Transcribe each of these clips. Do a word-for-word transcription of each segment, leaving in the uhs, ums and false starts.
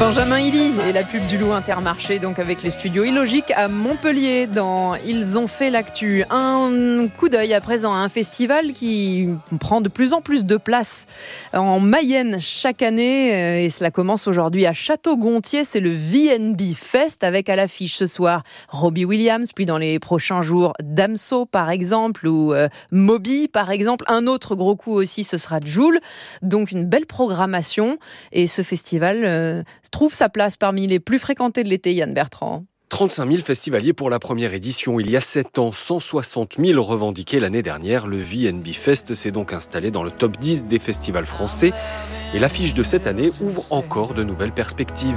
Benjamin Hilly et la pub du loup Intermarché, donc avec les studios Illogique à Montpellier dans Ils ont fait l'actu. Un coup d'œil à présent à un festival qui prend de plus en plus de place en Mayenne chaque année et cela commence aujourd'hui à Château-Gontier. C'est le V N B Fest avec à l'affiche ce soir Robbie Williams, puis dans les prochains jours Damso par exemple ou euh, Moby par exemple. Un autre gros coup aussi ce sera Jul. Donc une belle programmation et ce festival euh, trouve sa place parmi les plus fréquentés de l'été, Yann Bertrand. trente-cinq mille festivaliers pour la première édition. Il y a sept ans, cent soixante mille revendiqués l'année dernière. Le V N B Fest s'est donc installé dans le top dix des festivals français. Et l'affiche de cette année ouvre encore de nouvelles perspectives.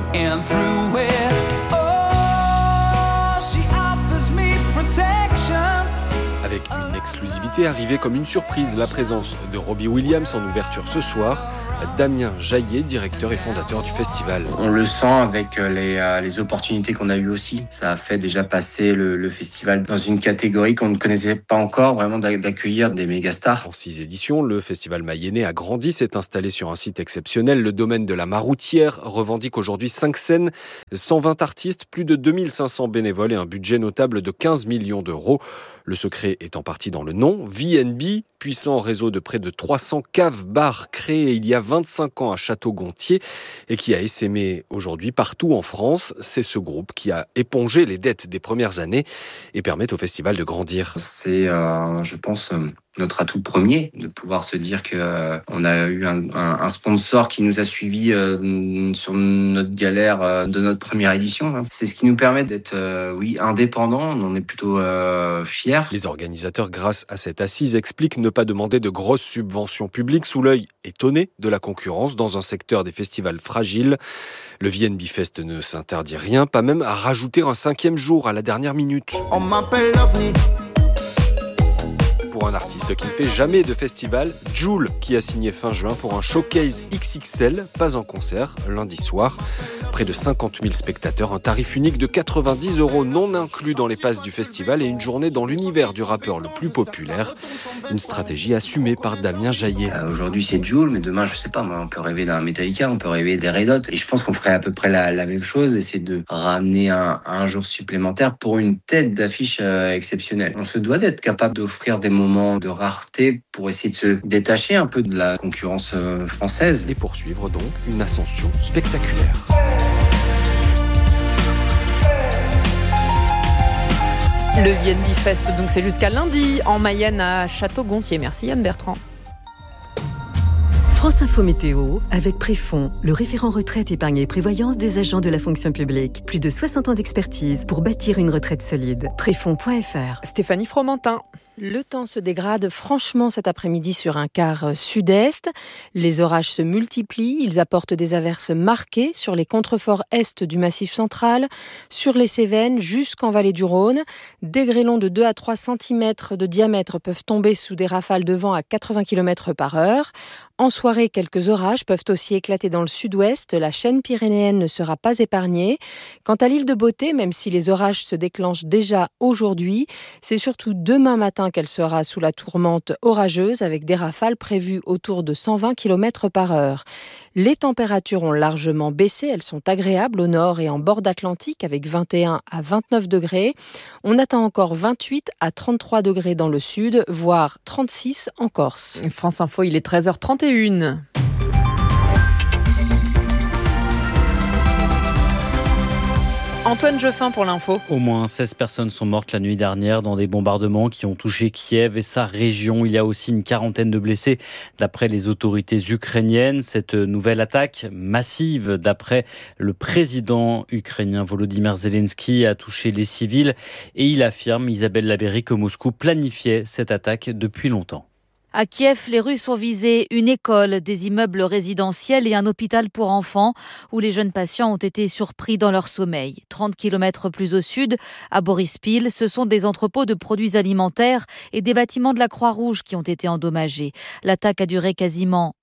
Avec une exclusivité arrivée comme une surprise, la présence de Robbie Williams en ouverture ce soir. Damien Jaillet, directeur et fondateur du festival. On le sent avec les, euh, les opportunités qu'on a eues aussi. Ça a fait déjà passer le, le festival dans une catégorie qu'on ne connaissait pas encore, vraiment d'accueillir des méga stars. En six éditions, le festival mayennais a grandi, s'est installé sur un site exceptionnel. Le domaine de la Maroutière revendique aujourd'hui cinq scènes, cent vingt artistes, plus de deux mille cinq cents bénévoles et un budget notable de quinze millions d'euros. Le secret est en partie dans le nom. V N B, puissant réseau de près de trois cents caves-bars créés il y a vingt-cinq ans à Château-Gontier et qui a essaimé aujourd'hui partout en France. C'est ce groupe qui a épongé les dettes des premières années et permet au festival de grandir. C'est, euh, je pense, euh, notre atout premier, de pouvoir se dire qu'on euh, a eu un, un, un sponsor qui nous a suivis euh, sur notre galère euh, de notre première édition. C'est ce qui nous permet d'être euh, oui, indépendants, on en est plutôt euh, fiers. Les organisateurs, grâce à cette assise, expliquent ne pas demander de grosses subventions publiques sous l'œil étonné de la concurrence dans un secteur des festivals fragiles. Le V N B Fest ne s'interdit rien, pas même à rajouter un cinquième jour à la dernière minute. On m'appelle l'OVNI. Pour un artiste qui ne fait jamais de festival, Jul, qui a signé fin juin pour un showcase X X L, pas en concert, lundi soir. Près de cinquante mille spectateurs, un tarif unique de quatre-vingt-dix euros non inclus dans les passes du festival et une journée dans l'univers du rappeur le plus populaire. Une stratégie assumée par Damien Jaillet. Euh, aujourd'hui c'est Jul, mais demain je sais pas, moi, on peut rêver d'un Metallica, on peut rêver des Red Hot. Et je pense qu'on ferait à peu près la, la même chose, essayer de ramener un, un jour supplémentaire pour une tête d'affiche euh, exceptionnelle. On se doit d'être capable d'offrir des moments de rareté pour essayer de se détacher un peu de la concurrence euh, française. Et poursuivre donc une ascension spectaculaire. Le V N B Fest, donc c'est jusqu'à lundi en Mayenne à Château-Gontier. Merci Yann Bertrand. France Info Météo, avec Préfond, le référent retraite, épargne et prévoyance des agents de la fonction publique. Plus de soixante ans d'expertise pour bâtir une retraite solide. Préfond point F R. Stéphanie Fromentin. Le temps se dégrade franchement cet après-midi sur un quart sud-est. Les orages se multiplient. Ils apportent des averses marquées sur les contreforts est du Massif central, sur les Cévennes jusqu'en vallée du Rhône. Des grêlons de deux à trois centimètres de diamètre peuvent tomber sous des rafales de vent à quatre-vingts kilomètres par heure. En soirée, quelques orages peuvent aussi éclater dans le sud-ouest. La chaîne pyrénéenne ne sera pas épargnée. Quant à l'île de Beauté, même si les orages se déclenchent déjà aujourd'hui, c'est surtout demain matin qu'elle sera sous la tourmente orageuse avec des rafales prévues autour de cent vingt kilomètres par heure. Les températures ont largement baissé. Elles sont agréables au nord et en bord d'Atlantique avec vingt et un à vingt-neuf degrés. On attend encore vingt-huit à trente-trois degrés dans le sud, voire trente-six en Corse. France Info, il est treize heures trente et une. Antoine Jeffin pour l'info. Au moins seize personnes sont mortes la nuit dernière dans des bombardements qui ont touché Kiev et sa région. Il y a aussi une quarantaine de blessés d'après les autorités ukrainiennes. Cette nouvelle attaque massive, d'après le président ukrainien Volodymyr Zelensky, a touché les civils. Et il affirme, Isabelle Labéry, que Moscou planifiait cette attaque depuis longtemps. À Kiev, les rues sont visées, une école, des immeubles résidentiels et un hôpital pour enfants où les jeunes patients ont été surpris dans leur sommeil. trente kilomètres plus au sud, à Borispil, ce sont des entrepôts de produits alimentaires et des bâtiments de la Croix-Rouge qui ont été endommagés. L'attaque a duré quasiment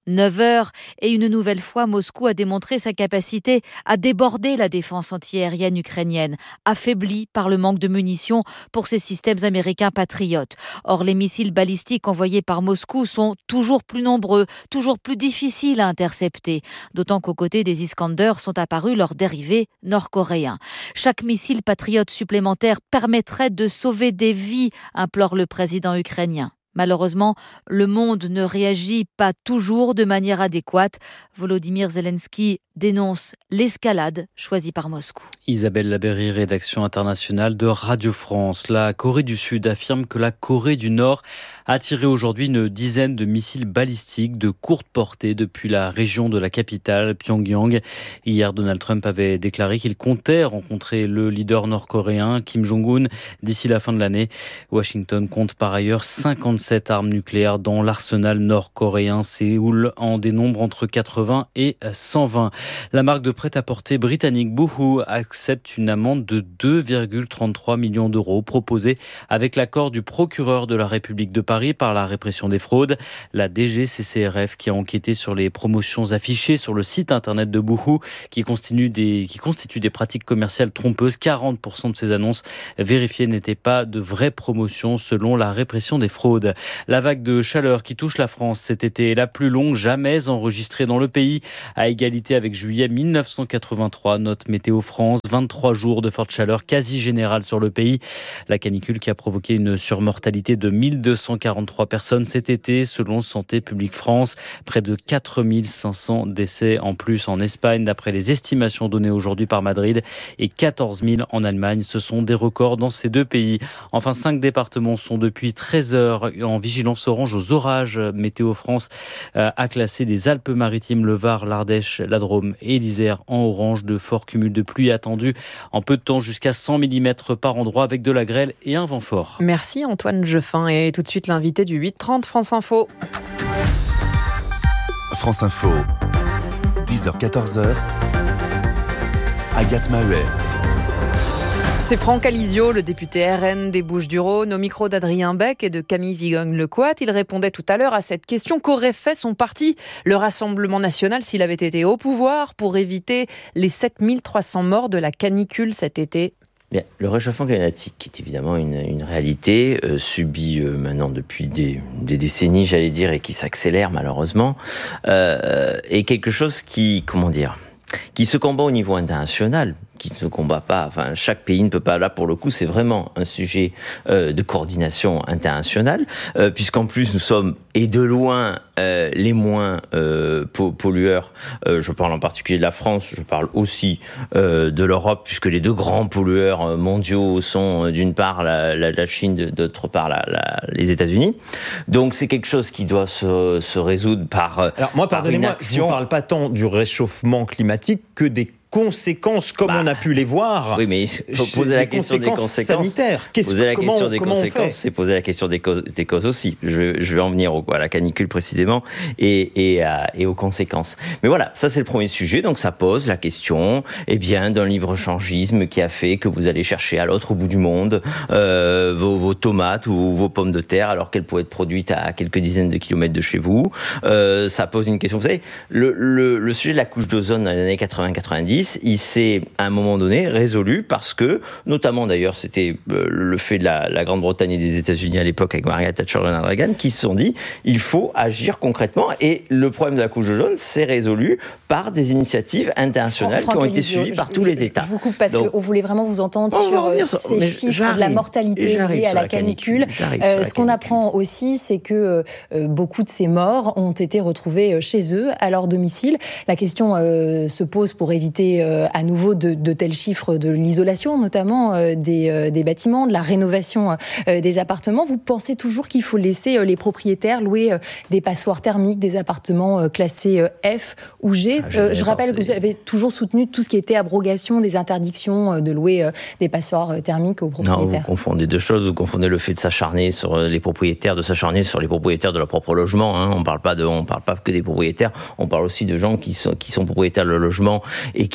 neuf heures et une nouvelle fois, Moscou a démontré sa capacité à déborder la défense antiaérienne ukrainienne, affaiblie par le manque de munitions pour ses systèmes américains patriotes. Or, les missiles balistiques envoyés par Moscou sont toujours plus nombreux, toujours plus difficiles à intercepter, d'autant qu'aux côtés des Iskander sont apparus leurs dérivés nord-coréens. Chaque missile patriote supplémentaire permettrait de sauver des vies, implore le président ukrainien. Malheureusement, le monde ne réagit pas toujours de manière adéquate. Volodymyr Zelensky dénonce l'escalade choisie par Moscou. Isabelle Labéry, rédaction internationale de Radio France. La Corée du Sud affirme que la Corée du Nord a tiré aujourd'hui une dizaine de missiles balistiques de courte portée depuis la région de la capitale, Pyongyang. Hier, Donald Trump avait déclaré qu'il comptait rencontrer le leader nord-coréen, Kim Jong-un, d'ici la fin de l'année. Washington compte par ailleurs cinquante-sept armes nucléaires dans l'arsenal nord-coréen. Séoul en dénombre entre quatre-vingts et cent vingt. La marque de prêt-à-porter britannique Boohoo accepte une amende de deux virgule trente-trois millions d'euros proposée avec l'accord du procureur de la République de Paris par la répression des fraudes. La D G C C R F qui a enquêté sur les promotions affichées sur le site internet de Boohoo qui constituent des, qui constituent des pratiques commerciales trompeuses. quarante pour cent de ces annonces vérifiées n'étaient pas de vraies promotions selon la répression des fraudes. La vague de chaleur qui touche la France cet été est la plus longue jamais enregistrée dans le pays, à égalité avec juillet mille neuf cent quatre-vingt-trois, note Météo France. vingt-trois jours de forte chaleur quasi générale sur le pays. La canicule qui a provoqué une surmortalité de mille deux cent quarante-trois personnes cet été, selon Santé publique France. Près de quatre mille cinq cents décès en plus en Espagne, d'après les estimations données aujourd'hui par Madrid, et quatorze mille en Allemagne. Ce sont des records dans ces deux pays. Enfin, cinq départements sont depuis treize heures en vigilance orange aux orages. Météo France a classé les Alpes-Maritimes, le Var, l'Ardèche, la Drôme et l'Isère en orange. De forts cumuls de pluie attendus en peu de temps, jusqu'à cent millimètres par endroit, avec de la grêle et un vent fort. Merci Antoine Jeffin. Et tout de suite l'invité du huit trente France Info. France Info, dix heures quatorze heures, Agathe Maheuer. C'est Franck Alizio, le député R N des Bouches-du-Rhône, au micro d'Adrien Beck et de Camille Vigogne-Lecoat. Il répondait tout à l'heure à cette question: qu'aurait fait son parti, le Rassemblement national, s'il avait été au pouvoir, pour éviter les sept mille trois cents morts de la canicule cet été? Bien, le réchauffement climatique, qui est évidemment une, une réalité euh, subie euh, maintenant depuis des, des décennies, j'allais dire, et qui s'accélère malheureusement, euh, est quelque chose qui, comment dire, qui se combat au niveau international, qui ne se combat pas, enfin chaque pays ne peut pas, là pour le coup c'est vraiment un sujet euh, de coordination internationale, euh, puisqu'en plus nous sommes, et de loin, euh, les moins euh, pollueurs, euh, je parle en particulier de la France, je parle aussi euh, de l'Europe, puisque les deux grands pollueurs mondiaux sont euh, d'une part la, la, la Chine, d'autre part la, la, les États-Unis. Donc c'est quelque chose qui doit se, se résoudre par Alors moi, par pardonnez-moi, je ne parle pas tant du réchauffement climatique que des conséquences, comme bah, on a pu les voir. Oui, mais il faut poser la question des conséquences sanitaires. Qu'est-ce, poser la comment, question des comment conséquences, c'est poser la question des causes, des causes aussi. Je, je vais en venir au, à la canicule précisément et, et, à, et aux conséquences. Mais voilà, ça c'est le premier sujet. Donc ça pose la question, eh bien, d'un libre-échangisme qui a fait que vous allez chercher à l'autre bout du monde euh, vos, vos tomates ou vos pommes de terre, alors qu'elles pourraient être produites à quelques dizaines de kilomètres de chez vous. Euh, ça pose une question. Vous savez, le, le, le sujet de la couche d'ozone dans les années quatre-vingts quatre-vingt-dix, il s'est à un moment donné résolu parce que, notamment d'ailleurs, c'était le fait de la, la Grande-Bretagne et des États-Unis à l'époque avec Margaret Thatcher et Ronald Reagan, qui se sont dit il faut agir concrètement. Et le problème de la couche d'ozone s'est résolu par des initiatives internationales Franck, qui ont été suivies par tous je, les États. Je vous coupe parce qu'on voulait vraiment vous entendre sur ces chiffres de la mortalité liée à la canicule. canicule. Euh, ce qu'on apprend aussi, c'est que euh, beaucoup de ces morts ont été retrouvés chez eux, à leur domicile. La question euh, se pose pour éviter euh, à nouveau de, de tels chiffres de l'isolation, notamment euh, des, euh, des bâtiments, de la rénovation euh, des appartements. Vous pensez toujours qu'il faut laisser euh, les propriétaires louer euh, des passoires thermiques, des appartements euh, classés euh, F ou G? ah, euh, Je rappelle que vous avez toujours soutenu tout ce qui était abrogation des interdictions euh, de louer euh, des passoires euh, thermiques aux propriétaires. Non, vous confondez deux choses. Vous confondez le fait de s'acharner sur les propriétaires, de s'acharner sur les propriétaires de leur propre logement. Hein. On parle pas de, on parle pas que des propriétaires. On parle aussi de gens qui sont qui sont propriétaires de leur logement et qui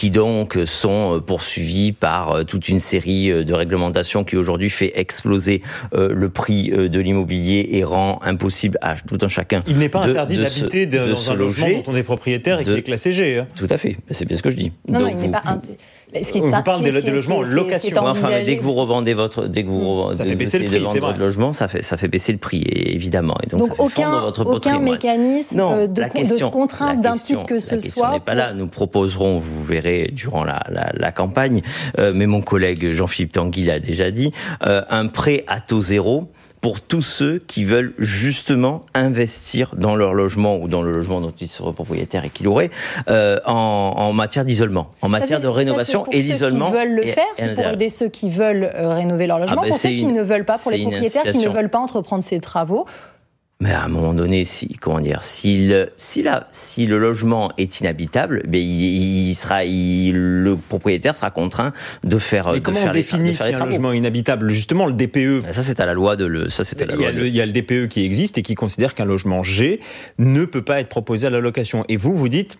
qui donc sont poursuivis par toute une série de réglementations qui aujourd'hui fait exploser euh, le prix de l'immobilier et rend impossible à tout un chacun. Il n'est pas de, interdit de d'habiter se, dans de un logement dont on est propriétaire et de, qui est classé G. Hein. Tout à fait, c'est bien ce que je dis. Non, donc non, il vous, n'est pas interdit. Ce qui est on vous parle ce qui, des, ce qui, des logements en location. Enfin, mais dès que vous revendez votre, dès que vous ça fait baisser le prix, c'est votre logement, ça fait ça fait baisser le prix évidemment. Et donc, donc ça fait aucun fondre votre aucun patrimoine. mécanisme non, de, question, de contrainte d'un type que ce la question soit. n'est pas là. Nous proposerons, vous verrez durant la, la, la campagne, euh, mais mon collègue Jean-Philippe Tanguy l'a déjà dit, euh, un prêt à taux zéro pour tous ceux qui veulent justement investir dans leur logement ou dans le logement dont ils seraient propriétaires et qu'ils l'auraient euh, en, en matière d'isolement, en matière de rénovation et l'isolement. Pour ceux qui veulent le et, faire, et c'est pour aider ceux qui veulent euh, rénover leur logement, ah ben pour ceux qui une, ne veulent pas, pour les propriétaires qui ne veulent pas entreprendre ces travaux. Mais à un moment donné, si comment dire, si le si la si le logement est inhabitable, ben il, il sera, il, le propriétaire sera contraint de faire. Mais de comment faire on définit si un logement est inhabitable ? Justement, le D P E. Ça, c'est à la loi de le. Ça, c'est à la il y loi. A le, il y a le D P E qui existe et qui considère qu'un logement G ne peut pas être proposé à la location. Et vous, vous dites.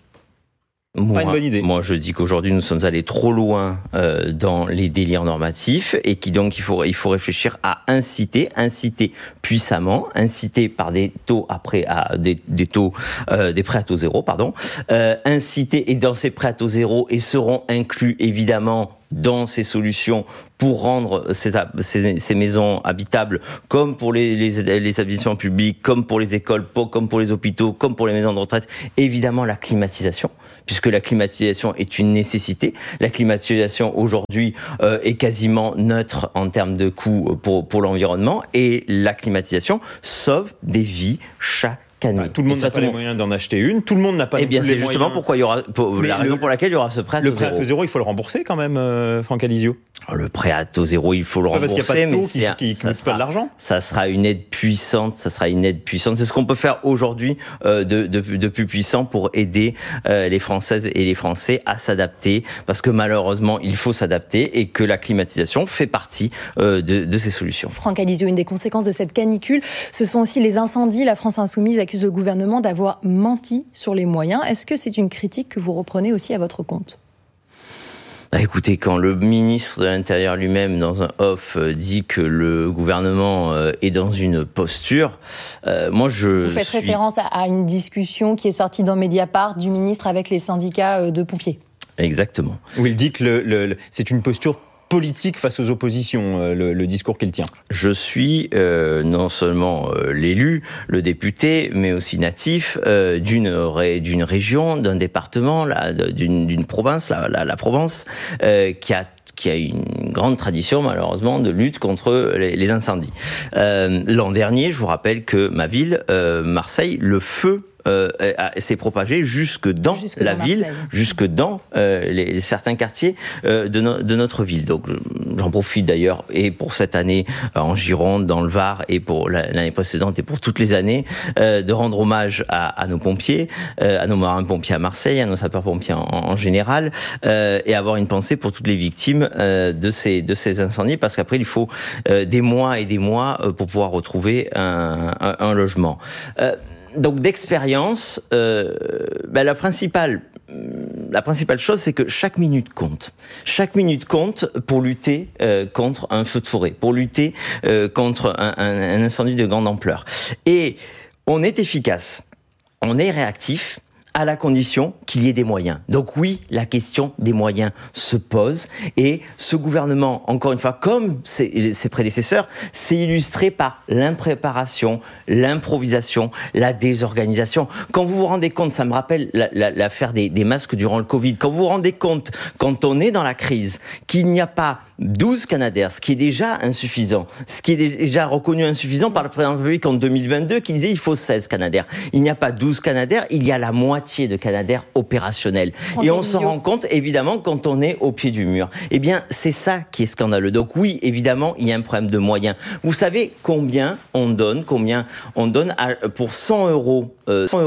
Moi, pas une bonne idée. Moi, je dis qu'aujourd'hui, nous sommes allés trop loin euh, dans les délires normatifs et qui donc il faut il faut réfléchir à inciter, inciter puissamment, inciter par des taux après à des, des taux euh, des prêts à taux zéro, pardon, euh, inciter et dans ces prêts à taux zéro et seront inclus évidemment dans ces solutions pour rendre ces, ces, ces maisons habitables, comme pour les, les, les établissements publics, comme pour les écoles, comme pour les hôpitaux, comme pour les maisons de retraite, évidemment la climatisation, puisque la climatisation est une nécessité. La climatisation aujourd'hui euh, est quasiment neutre en termes de coûts pour, pour l'environnement, et la climatisation sauve des vies chaque Bah, tout le monde n'a pas les moyens d'en acheter une. Tout le monde n'a pas. Eh bien, les c'est justement moyens. pourquoi il y aura, pour, la raison le, pour laquelle il y aura ce prêt à taux zéro. Le prêt à taux zéro, il faut le rembourser quand même, euh, Franck Alizio. Le prêt à taux zéro, il faut le rembourser, parce qu'il y a pas de taux mais qui, c'est, qui, qui ça, sera, de l'argent. Ça sera une aide puissante. Ça sera une aide puissante. C'est ce qu'on peut faire aujourd'hui euh, de, de, de plus puissant pour aider euh, les Françaises et les Français à s'adapter, parce que malheureusement, il faut s'adapter et que la climatisation fait partie euh, de, de ces solutions. Franck Alizio, une des conséquences de cette canicule, ce sont aussi les incendies. La France insoumise accuse le gouvernement d'avoir menti sur les moyens. Est-ce que c'est une critique que vous reprenez aussi à votre compte ? Bah écoutez, quand le ministre de l'Intérieur lui-même, dans un off, dit que le gouvernement est dans une posture, euh, moi je Vous faites suis... référence à une discussion qui est sortie dans Mediapart du ministre avec les syndicats de pompiers. Exactement. Où il dit que le, le, le, c'est une posture politique face aux oppositions, euh, le, le discours qu'il tient. Je suis euh, non seulement euh, l'élu, le député, mais aussi natif euh, d'une, ré, d'une région, d'un département, là, d'une, d'une province, la, la, la Provence, euh, qui a qui a une grande tradition, malheureusement, de lutte contre les, les incendies. Euh, l'an dernier, je vous rappelle que ma ville, euh, Marseille, le feu Euh, s'est propagé jusque dans jusque la dans ville, Marseille. jusque dans euh, les, les certains quartiers euh, de, no, de notre ville. Donc j'en profite d'ailleurs et pour cette année euh, en Gironde, dans le Var, et pour l'année précédente et pour toutes les années, euh, de rendre hommage à, à nos pompiers, euh, à nos marins-pompiers à Marseille, à nos sapeurs-pompiers en, en général, euh, et avoir une pensée pour toutes les victimes euh, de ces de ces incendies, parce qu'après il faut euh, des mois et des mois euh, pour pouvoir retrouver un, un, un logement. Euh, Donc d'expérience, euh, ben la principale, la principale chose, c'est que chaque minute compte. Chaque minute compte pour lutter euh, contre un feu de forêt, pour lutter euh, contre un, un, un incendie de grande ampleur. Et on est efficace, on est réactif, à la condition qu'il y ait des moyens. Donc oui, la question des moyens se pose, et ce gouvernement, encore une fois, comme ses, ses prédécesseurs, s'est illustré par l'impréparation, l'improvisation, la désorganisation. Quand vous vous rendez compte, ça me rappelle la, la, l'affaire des, des masques durant le Covid, quand vous vous rendez compte, quand on est dans la crise, qu'il n'y a pas douze Canadair, ce qui est déjà insuffisant, ce qui est déjà reconnu insuffisant par le président de la République en deux mille vingt-deux, qui disait il faut seize Canadair. Il n'y a pas douze Canadair, il y a la moitié de Canadair opérationnels. Et on s'en rend compte, évidemment, quand on est au pied du mur. Eh bien, c'est ça qui est scandaleux. Donc oui, évidemment, il y a un problème de moyens. Vous savez combien on donne, combien on donne à, pour cent euros, euh, cent euros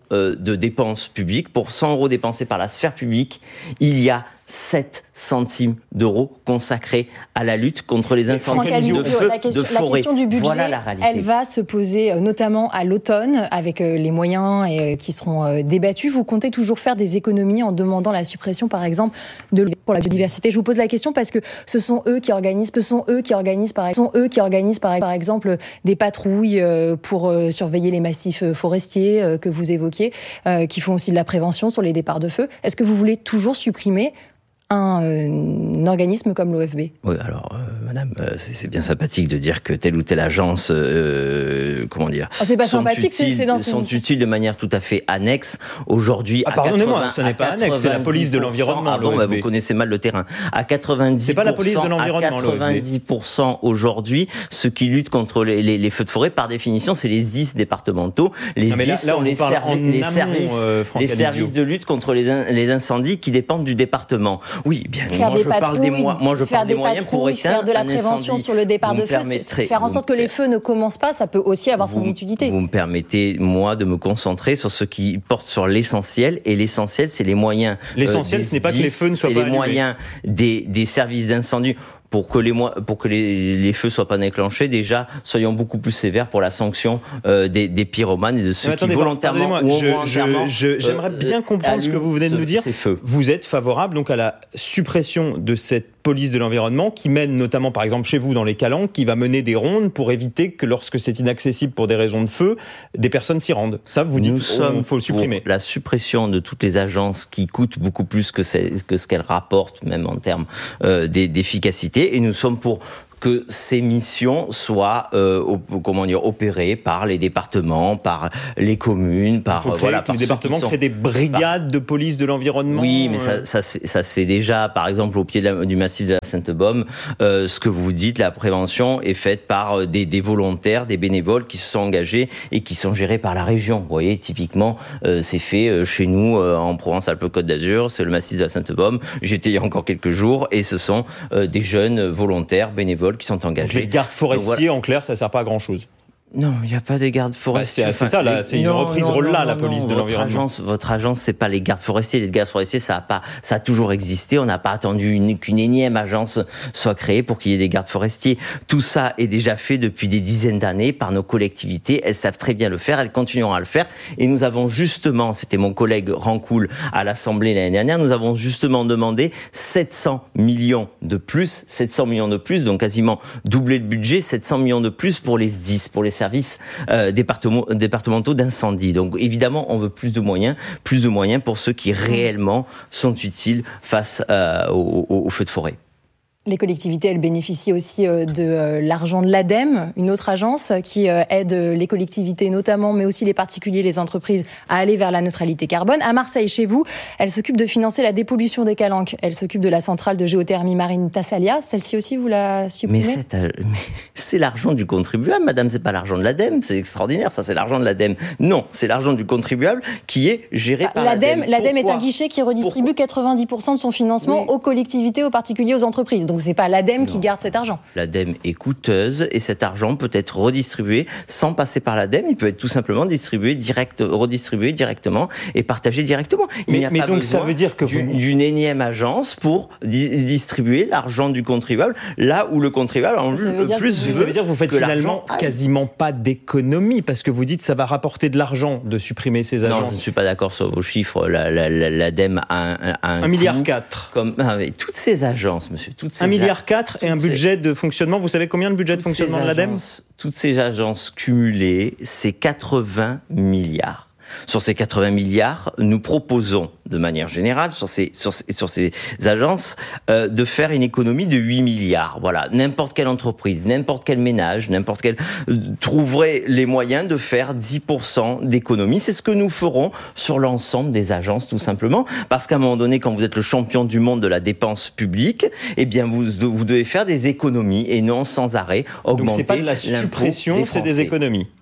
euh, de dépenses publiques, pour cent euros dépensés par la sphère publique, il y a sept centimes d'euros consacrés à la lutte contre les incendies de feu, la question, de forêt. La question du budget, voilà la réalité. Elle va se poser notamment à l'automne avec les moyens qui seront débattus. Vous comptez toujours faire des économies en demandant la suppression, par exemple, de l'O F B pour la biodiversité. Je vous pose la question parce que ce sont eux qui organisent, ce sont eux qui organisent, par exemple, sont eux qui organisent par, par exemple des patrouilles pour surveiller les massifs forestiers que vous évoquiez, qui font aussi de la prévention sur les départs de feu. Est-ce que vous voulez toujours supprimer Un, euh, un organisme comme l'O F B? Oui, alors, euh, madame, euh, c'est, c'est bien sympathique de dire que telle ou telle agence, euh, comment dire, oh, c'est pas sont, sympathique, utiles, c'est, c'est dans sont utiles de manière tout à fait annexe. Aujourd'hui, ah, pardonnez-moi, ce n'est pas annexe, c'est la police de l'environnement. Ah bon, bah, vous connaissez mal le terrain. À quatre-vingt-dix pour cent, c'est pas la police de l'environnement, à quatre-vingt-dix pour cent aujourd'hui, ceux qui luttent contre les, les, les feux de forêt, par définition, c'est les S D I S départementaux. Les non, S D I S là, là, sont les, servi- les amont, services, euh, les services de lutte contre les, in- les incendies qui dépendent du département. Oui, bien faire moi, des je parle des moi, moi je faire parle des, des moyens pour éteindre faire de la un prévention incendie. sur le départ Vous de feu, permettrez, faire en sorte que les feux ne commencent pas, ça peut aussi avoir son vous, utilité. Vous me permettez, moi, de me concentrer sur ce qui porte sur l'essentiel, et l'essentiel, c'est les moyens. L'essentiel, euh, ce n'est pas que les feux ne soient pas allumés. C'est les moyens des, des services d'incendie. Pour que les pour que les, les feux soient pas déclenchés, déjà soyons beaucoup plus sévères pour la sanction euh, des, des pyromanes et de ceux attendez, qui volontairement ou je, involontairement. Je, je, j'aimerais bien euh, comprendre ce que vous venez de nous dire. Vous êtes favorable donc à la suppression de cette police de l'environnement qui mène notamment, par exemple, chez vous dans les Calanques, qui va mener des rondes pour éviter que lorsque c'est inaccessible pour des raisons de feu, des personnes s'y rendent. Ça, vous dites qu'il faut le supprimer. La suppression de toutes les agences qui coûtent beaucoup plus que, que ce qu'elles rapportent, même en termes euh, d'efficacité. Et nous sommes pour que ces missions soient euh, op- comment dire, opérées par les départements, par les communes, par... Il faut créer, voilà, que par les départements sont... créent des brigades par... de police de l'environnement. Oui, mais euh... ça, ça, ça se fait déjà, par exemple, au pied de la, du massif de la Sainte-Baume. Euh, ce que vous dites, la prévention est faite par des, des volontaires, des bénévoles qui se sont engagés et qui sont gérés par la région. Vous voyez, typiquement, euh, c'est fait euh, chez nous, euh, en Provence-Alpes-Côte d'Azur, c'est le massif de la Sainte-Baume. J'étais il y a encore quelques jours et ce sont euh, des jeunes volontaires, bénévoles, qui sont engagés. Donc les gardes forestiers, voilà. En clair, ça ne sert pas à grand-chose. Non, il n'y a pas de gardes forestiers. Bah, c'est, c'est ça, là, c'est, ils ont repris ce rôle-là, la police de l'environnement. Agence, votre agence, c'est pas les gardes forestiers. Les gardes forestiers, ça a pas, ça a toujours existé. On n'a pas attendu une, qu'une énième agence soit créée pour qu'il y ait des gardes forestiers. Tout ça est déjà fait depuis des dizaines d'années par nos collectivités. Elles savent très bien le faire. Elles continueront à le faire. Et nous avons justement, c'était mon collègue Rancoul à l'Assemblée l'année dernière, nous avons justement demandé sept cents millions de plus, sept cents millions de plus, donc quasiment doubler le budget, sept cents millions de plus pour les S D I S, pour les services euh, départementaux d'incendie. Donc évidemment, on veut plus de moyens, plus de moyens pour ceux qui réellement sont utiles face euh, aux, aux, aux feux de forêt. Les collectivités, elles bénéficient aussi de l'argent de l'ADEME, une autre agence qui aide les collectivités notamment, mais aussi les particuliers, les entreprises, à aller vers la neutralité carbone. À Marseille, chez vous, elle s'occupe de financer la dépollution des Calanques. Elle s'occupe de la centrale de géothermie marine Tassalia. Celle-ci aussi, vous la supprimez ? Mais c'est, mais c'est l'argent du contribuable, madame, c'est pas l'argent de l'ADEME. C'est extraordinaire, ça, c'est l'argent de l'ADEME. Non, c'est l'argent du contribuable qui est géré bah, par l'ADEME. L'ADEME est un guichet qui redistribue Pourquoi quatre-vingt-dix pour cent de son financement oui. aux collectivités, aux particuliers, aux entreprises. Donc c'est pas l'ADEME non. qui garde cet argent. L'ADEME est coûteuse et cet argent peut être redistribué sans passer par l'ADEME. Il peut être tout simplement distribué direct, redistribué directement et partagé directement. Il mais, n'y a mais pas donc besoin ça veut dire que vous... d'une, d'une énième agence pour di- distribuer l'argent du contribuable là où le contribuable en veut plus. Vous... Ça veut dire que vous faites finalement quasiment pas d'économie parce que vous dites que ça va rapporter de l'argent de supprimer ces agences. Non, je ne suis pas d'accord sur vos chiffres. La, la, la, L'ADEME a un, a un, un milliard quatre. Comme ah, mais toutes ces agences, monsieur, toutes ces un milliard quatre et un budget de fonctionnement. Vous savez combien le budget de fonctionnement de l'ADEME ? Toutes ces agences cumulées, c'est quatre-vingts milliards. Sur ces quatre-vingts milliards, nous proposons, de manière générale, sur ces, sur ces, sur ces agences, euh, de faire une économie de huit milliards. Voilà. N'importe quelle entreprise, n'importe quel ménage, n'importe quel, euh, trouverait les moyens de faire dix pour cent d'économie. C'est ce que nous ferons sur l'ensemble des agences, tout simplement. Parce qu'à un moment donné, quand vous êtes le champion du monde de la dépense publique, eh bien, vous, vous devez faire des économies et non sans arrêt augmenter. Donc c'est pas de la suppression, c'est des économies.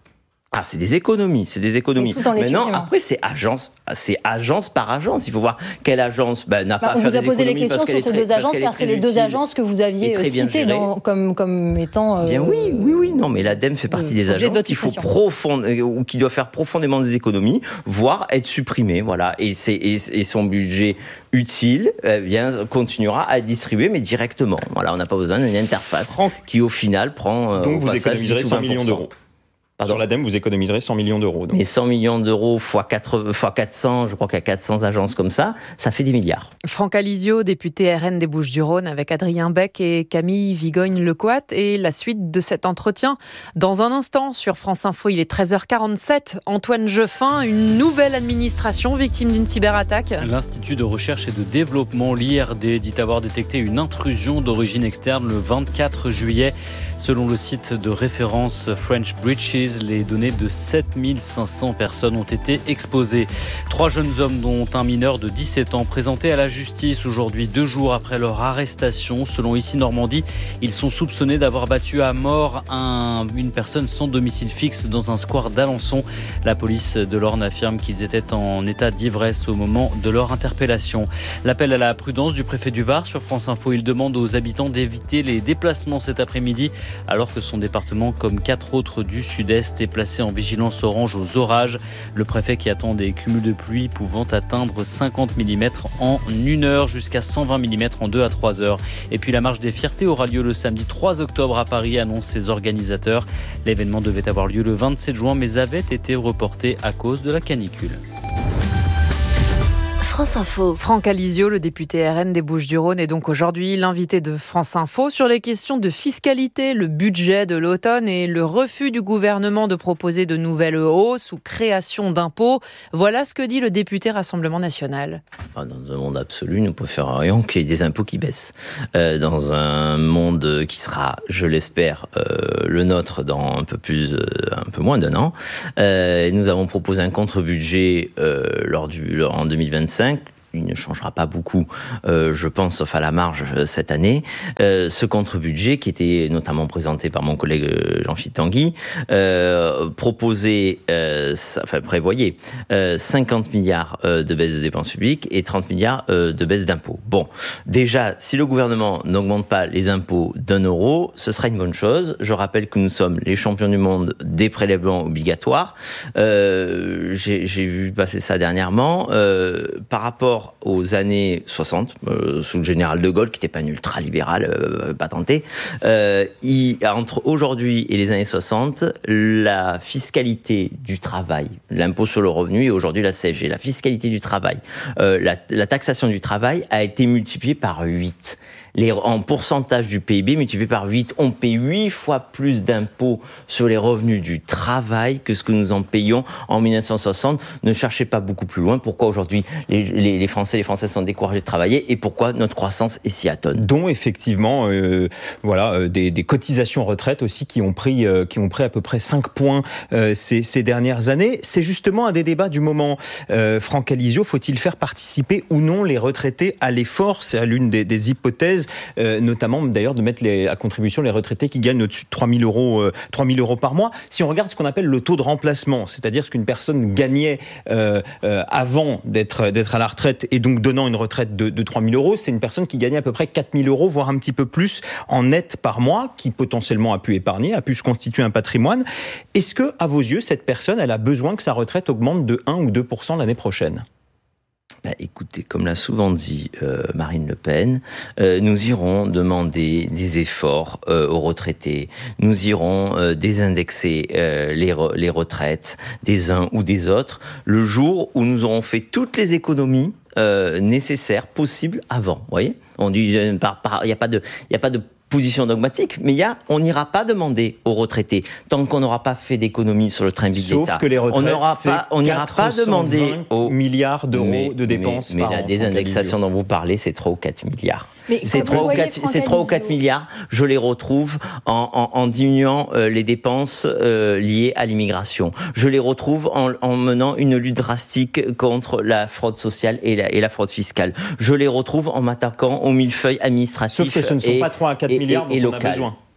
Ah, c'est des économies, c'est des économies. Maintenant, après, c'est agence, c'est agence par agence. Il faut voir quelle agence ben, n'a bah, pas on à faire des économies. On vous a posé les questions sur ces très, deux agences, car c'est les deux agences que vous aviez citées dans, comme, comme étant... Euh, bien oui, oui, oui. Non, mais l'A D E M fait partie des agences qu'il faut profond, ou qui doit faire profondément des économies, voire être supprimée. Voilà. Et, c'est, et, et son budget utile eh bien, continuera à être distribué, mais directement. Voilà, on n'a pas besoin d'une interface Franck, qui, au final, prend... Donc, vous économiserez cent millions d'euros. Pardon. Sur l'A D E M, vous économiserez cent millions d'euros. Donc. Et cent millions d'euros fois, quatre, fois quatre cents, je crois qu'il y a quatre cents agences comme ça, ça fait des milliards. Franck Alizio, député R N des Bouches-du-Rhône, avec Adrien Beck et Camille Vigogne-Lecoat. Et la suite de cet entretien, dans un instant, sur France Info, il est treize heures quarante-sept. Antoine Jeffin, une nouvelle administration victime d'une cyberattaque. L'Institut de recherche et de développement, l'I R D, dit avoir détecté une intrusion d'origine externe le vingt-quatre juillet. Selon le site de référence French Breaches, les données de sept mille cinq cents personnes ont été exposées. Trois jeunes hommes, dont un mineur de dix-sept ans, présentés à la justice aujourd'hui, deux jours après leur arrestation. Selon Ici Normandie, ils sont soupçonnés d'avoir battu à mort un, une personne sans domicile fixe dans un square d'Alençon. La police de l'Orne affirme qu'ils étaient en état d'ivresse au moment de leur interpellation. L'appel à la prudence du préfet du Var sur France Info. Il demande aux habitants d'éviter les déplacements cet après-midi, alors que son département, comme quatre autres du Sud-Est, est placé en vigilance orange aux orages. Le préfet qui attend des cumuls de pluie pouvant atteindre cinquante millimètres en une heure jusqu'à cent vingt millimètres en deux à trois heures. Et puis la marche des fiertés aura lieu le samedi trois octobre à Paris, annoncent ses organisateurs. L'événement devait avoir lieu le vingt-sept juin, mais avait été reporté à cause de la canicule. France Info. Franck Alizio, le député R N des Bouches-du-Rhône, est donc aujourd'hui l'invité de France Info sur les questions de fiscalité, le budget de l'automne et le refus du gouvernement de proposer de nouvelles hausses ou création d'impôts. Voilà ce que dit le député Rassemblement National. Dans un monde absolu, nous préférerions qu'il y ait des impôts qui baissent. Euh, dans un monde qui sera, je l'espère, euh, le nôtre dans un peu plus, euh, un peu moins d'un an, euh, nous avons proposé un contre-budget euh, lors du, en deux mille vingt-cinq. Il ne changera pas beaucoup, euh, je pense, sauf à la marge euh, cette année. Euh, ce contre-budget, qui était notamment présenté par mon collègue euh, Jean-Philippe Tanguy, euh, proposait, euh, enfin prévoyait, euh, cinquante milliards euh, de baisse de dépenses publiques et trente milliards euh, de baisse d'impôts. Bon, déjà, si le gouvernement n'augmente pas les impôts d'un euro, ce sera une bonne chose. Je rappelle que nous sommes les champions du monde des prélèvements obligatoires. Euh, j'ai, j'ai vu passer ça dernièrement. Euh, par rapport aux années soixante, euh, sous le général de Gaulle, qui n'était pas un ultra-libéral euh, patenté, euh, il, entre aujourd'hui et les années soixante, la fiscalité du travail, l'impôt sur le revenu et aujourd'hui la C S G, la fiscalité du travail, euh, la, la taxation du travail a été multipliée par huit. Les, en pourcentage du P I B multiplié par huit, on paie huit fois plus d'impôts sur les revenus du travail que ce que nous en payons en mille neuf cent soixante. Ne cherchez pas beaucoup plus loin. Pourquoi aujourd'hui les, les, les Français et les Françaises sont découragés de travailler et pourquoi notre croissance est si atone. Dont effectivement, euh, voilà, euh, des, des cotisations retraite aussi qui ont pris, euh, qui ont pris à peu près cinq points euh, ces, ces dernières années. C'est justement un des débats du moment. Euh, Franck Alizio, faut-il faire participer ou non les retraités à l'effort ? C'est l'une des, des hypothèses. Euh, notamment d'ailleurs de mettre les, à contribution les retraités qui gagnent au-dessus de trois mille euros, euh, trois mille euros par mois. Si on regarde ce qu'on appelle le taux de remplacement, c'est-à-dire ce qu'une personne gagnait euh, euh, avant d'être, d'être à la retraite et donc donnant une retraite de, de trois mille euros, c'est une personne qui gagnait à peu près quatre mille euros, voire un petit peu plus en net par mois, qui potentiellement a pu épargner, a pu se constituer un patrimoine. Est-ce que, à vos yeux, cette personne, elle a besoin que sa retraite augmente de un ou deux pour cent l'année prochaine ? Ben, écoutez, comme l'a souvent dit euh, Marine Le Pen, euh, nous irons demander des efforts euh, aux retraités. Nous irons euh, désindexer euh, les, re- les retraites des uns ou des autres le jour où nous aurons fait toutes les économies euh, nécessaires, possibles avant. Vous voyez ? On dit, il n'y a pas de, il n'y a pas de position dogmatique, mais il y a, on n'ira pas demander aux retraités tant qu'on n'aura pas fait d'économies sur le train big Sauf d'État. que les retraites, on n'ira pas, on n'ira pas demander aux milliards d'euros mais, de dépenses mais, par mais an. la désindexation dont vous parlez, c'est trois ou quatre milliards. Mais c'est trois ou quatre, c'est trois ou quatre milliards. Je les retrouve en, en, en diminuant euh, les dépenses euh, liées à l'immigration. Je les retrouve en, en menant une lutte drastique contre la fraude sociale et la, et la fraude fiscale. Je les retrouve en m'attaquant aux millefeuilles administratifs. Sauf que ce ne sont et, pas trois à quatre milliards dont et, et on a besoin.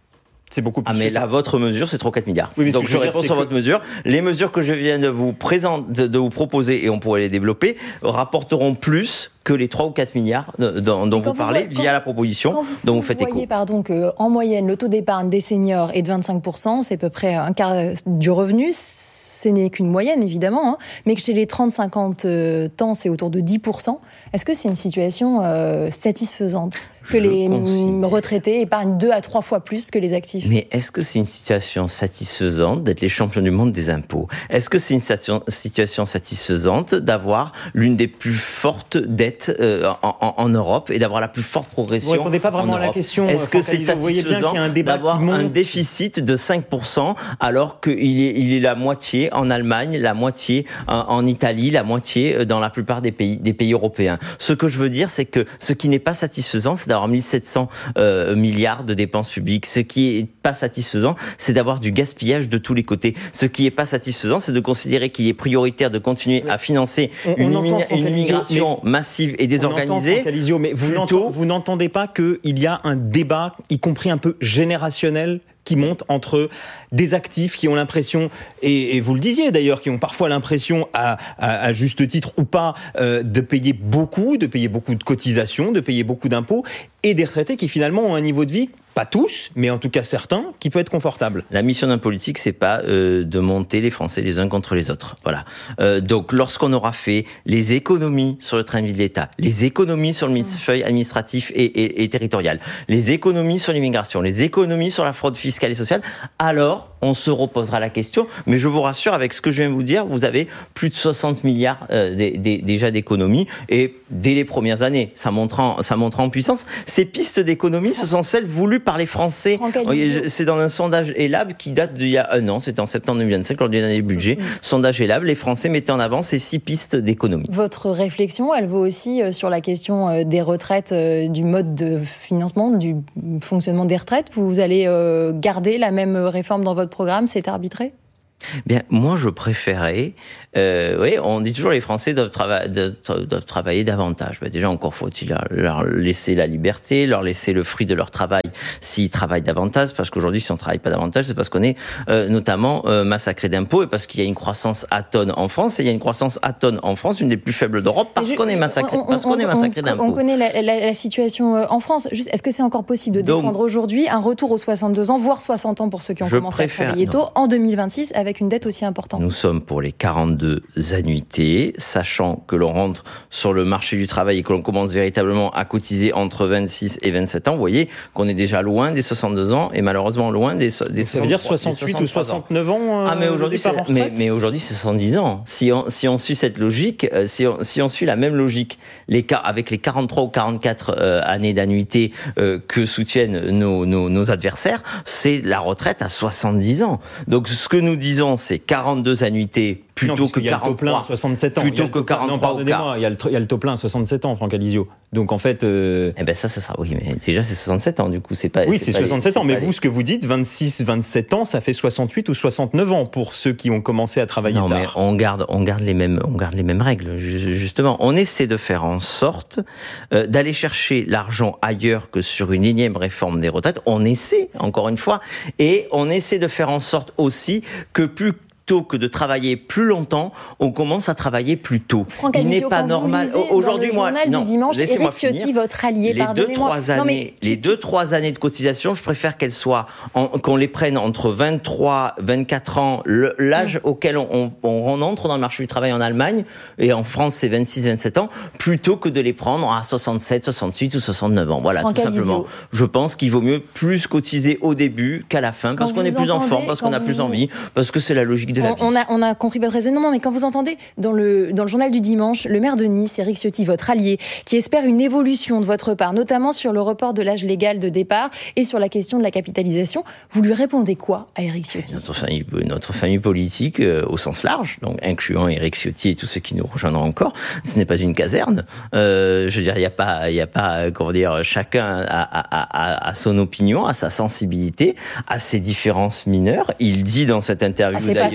C'est beaucoup plus. Ah mais que ça. là, votre mesure, c'est trois quatre milliards. Oui, donc je, je réponds sur que... votre mesure. Les mesures que je viens de vous présenter, de vous proposer, et on pourrait les développer, rapporteront plus que les trois ou quatre milliards dont, dont vous, vous parlez voyez, via quand, la proposition vous, dont vous faites écho. Vous voyez pardon, qu'en moyenne, le taux d'épargne des seniors est de vingt-cinq pour cent, c'est à peu près un quart du revenu, ce n'est qu'une moyenne évidemment, hein, mais que chez les trente à cinquante ans, c'est autour de dix pour cent. Est-ce que c'est une situation euh, satisfaisante que je les considère... retraités épargnent deux à trois fois plus que les actifs? Mais est-ce que c'est une situation satisfaisante d'être les champions du monde des impôts? Est-ce que c'est une situation, situation satisfaisante d'avoir l'une des plus fortes dettes euh, en, en, en Europe et d'avoir la plus forte progression? Vous ne répondez pas vraiment à la question. Est-ce que c'est satisfaisant un d'avoir un déficit de cinq pour cent alors qu'il est, il est la moitié en Allemagne, la moitié en, en Italie, la moitié dans la plupart des pays, des pays européens? Ce que je veux dire, c'est que ce qui n'est pas satisfaisant, c'est d'avoir mille sept cents euh, milliards de dépenses publiques. Ce qui est pas satisfaisant, c'est d'avoir du gaspillage de tous les côtés. Ce qui est pas satisfaisant, c'est de considérer qu'il est prioritaire de continuer à financer on, une, on immi- une immigration massive et désorganisée. Entend, mais vous, plutôt... vous n'entendez pas qu'il y a un débat, y compris un peu générationnel, qui monte entre des actifs qui ont l'impression, et, et vous le disiez d'ailleurs, qui ont parfois l'impression, à, à, à juste titre ou pas, euh, de payer beaucoup, de payer beaucoup de cotisations, de payer beaucoup d'impôts, et des retraités qui finalement ont un niveau de vie, pas tous, mais en tout cas certains, qui peut être confortable. La mission d'un politique, c'est pas euh, de monter les Français les uns contre les autres. Voilà. Euh, donc, lorsqu'on aura fait les économies sur le train de vie de l'État, les économies sur le millefeuille administratif et, et, et territorial, les économies sur l'immigration, les économies sur la fraude fiscale et sociale, alors on se reposera la question. Mais je vous rassure, avec ce que je viens de vous dire, vous avez plus de soixante milliards euh, d- d- déjà d'économies, et dès les premières années, ça montera en, ça montera en puissance. Ces pistes d'économie, ce sont celles voulues par les Français. C'est dans un sondage Elab qui date d'il y a un an, c'était en septembre deux mille vingt-cinq, lors du dernier budget. Mmh. Sondage Elab, les Français mettaient en avant ces six pistes d'économie. Votre réflexion, elle vaut aussi sur la question des retraites, du mode de financement, du fonctionnement des retraites. Vous allez garder la même réforme dans votre programme, c'est arbitré ? Bien, moi, je préférais... Euh, oui, on dit toujours les Français doivent, trava- doivent, doivent travailler davantage. Ben déjà, encore faut-il leur, leur laisser la liberté, leur laisser le fruit de leur travail s'ils travaillent davantage. Parce qu'aujourd'hui, si on ne travaille pas davantage, c'est parce qu'on est euh, notamment euh, massacré d'impôts et parce qu'il y a une croissance atone en France. Et il y a une croissance atone en France, une des plus faibles d'Europe, parce je, qu'on est massacré, on, parce qu'on on, est massacré on, d'impôts. On connaît la, la, la situation en France. Juste, est-ce que c'est encore possible de défendre Donc, aujourd'hui un retour aux soixante-deux ans, voire soixante ans pour ceux qui ont commencé préfère, à travailler tôt, en deux mille vingt-six, avec une dette aussi importante? Nous sommes pour les quarante-deux annuités, sachant que l'on rentre sur le marché du travail et que l'on commence véritablement à cotiser entre vingt-six et vingt-sept ans. Vous voyez qu'on est déjà loin des soixante-deux ans et malheureusement loin des, des ça veut dire soixante-huit ou soixante-neuf ans, ans euh, ah mais aujourd'hui c'est, mais, mais aujourd'hui c'est soixante-dix ans. Si on si on suit cette logique, euh, si on si on suit la même logique, les cas avec les quarante-trois ou quarante-quatre euh, années d'annuité euh, que soutiennent nos, nos nos adversaires, c'est la retraite à soixante-dix ans. Donc ce que nous disons, c'est quarante-deux annuités plutôt non, que quarante-trois, soixante-sept ans. Plutôt que quarante-trois non, pardonnez-moi, il y a le, il y a le taux plein à soixante-sept ans, Franck Alizio. Donc en fait, euh... eh ben ça, ça sera oui, mais déjà c'est soixante-sept ans. Du coup, c'est pas. Oui, c'est, c'est soixante-sept les, ans. Mais vous, les... ce que vous dites, vingt-six, vingt-sept ans, ça fait soixante-huit ou soixante-neuf ans pour ceux qui ont commencé à travailler non, tard. Mais on garde, on garde les mêmes, on garde les mêmes règles. Justement, on essaie de faire en sorte euh, d'aller chercher l'argent ailleurs que sur une énième réforme des retraites. On essaie, encore une fois, et on essaie de faire en sorte aussi que plus plutôt que de travailler plus longtemps, on commence à travailler plus tôt. Franck Alizio, il n'est pas normal. Aujourd'hui, dans le journal moi, non, du dimanche, Éric Ciotti, votre allié, les pardonnez-moi. Deux, trois années, non, mais... Les deux, trois années de cotisation, je préfère qu'elles soient, en, qu'on les prenne entre vingt-trois, vingt-quatre ans, le, l'âge mmh. auquel on, on, on entre dans le marché du travail en Allemagne, et en France, c'est vingt-six, vingt-sept ans, plutôt que de les prendre à soixante-sept, soixante-huit ou soixante-neuf ans. Voilà, Franck tout Alizio. simplement. Je pense qu'il vaut mieux plus cotiser au début qu'à la fin, parce qu'on est plus en forme, parce qu'on a plus envie, parce que c'est la logique de la vie. On a, on a compris votre raisonnement, mais quand vous entendez dans le, dans le journal du dimanche, le maire de Nice, Éric Ciotti, votre allié, qui espère une évolution de votre part, notamment sur le report de l'âge légal de départ et sur la question de la capitalisation, vous lui répondez quoi à Éric Ciotti ? Notre famille, notre famille politique euh, au sens large, donc incluant Éric Ciotti et tous ceux qui nous rejoindront encore, ce n'est pas une caserne. Euh, je veux dire, il n'y a pas, il y a pas, comment dire, chacun a, a, a, a son opinion, a sa sensibilité, a ses différences mineures. Il dit dans cette interview ah, d'ailleurs.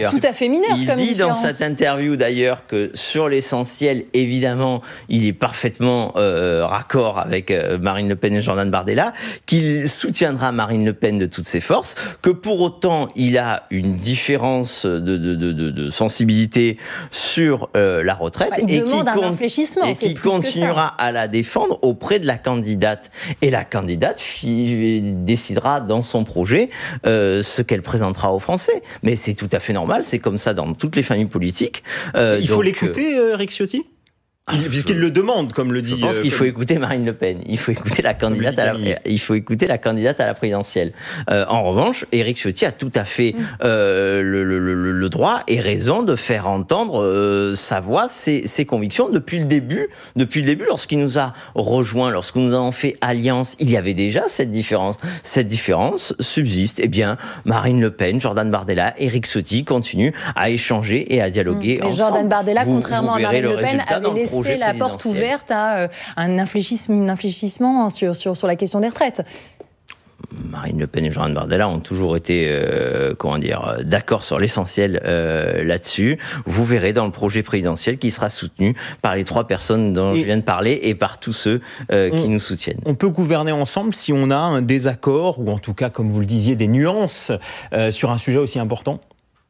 d'ailleurs. C'est tout à fait mineur il comme dit différence. dans cette interview d'ailleurs que sur l'essentiel, évidemment, il est parfaitement euh, raccord avec euh, Marine Le Pen et Jordan Bardella, qu'il soutiendra Marine Le Pen de toutes ses forces, que pour autant il a une différence de, de, de, de, de sensibilité sur euh, la retraite bah, il et demande qui, un con- infléchissement, et c'est qui plus continuera à la défendre auprès de la candidate. Et la candidate fi- décidera dans son projet euh, ce qu'elle présentera aux Français. Mais c'est tout à fait normal, c'est comme ça dans toutes les familles politiques. Euh, Il faut donc, l'écouter, euh, Eric Ciotti Il, puisqu'il le demande, comme le dit. Je pense euh, qu'il comme... faut écouter Marine Le Pen. Il faut écouter la candidate à la, il faut écouter la candidate à la présidentielle. Euh, en revanche, Éric Ciotti a tout à fait euh, le, le, le, le droit et raison de faire entendre euh, sa voix, ses, ses convictions depuis le début. Depuis le début, lorsqu'il nous a rejoint, lorsque nous avons fait alliance, il y avait déjà cette différence. Cette différence subsiste. Eh bien, Marine Le Pen, Jordan Bardella, Éric Ciotti continuent à échanger et à dialoguer mmh. ensemble. Jordan Bardella, vous, contrairement vous à Marine le Le Pen, avait laissé c'est la porte ouverte à euh, un infléchissement, un infléchissement sur, sur, sur la question des retraites. Marine Le Pen et Jordan Bardella ont toujours été, euh, comment dire, d'accord sur l'essentiel euh, là-dessus. Vous verrez dans le projet présidentiel qui sera soutenu par les trois personnes dont et je viens de parler et par tous ceux euh, qui on, nous soutiennent. On peut gouverner ensemble si on a un désaccord ou en tout cas, comme vous le disiez, des nuances euh, sur un sujet aussi important ?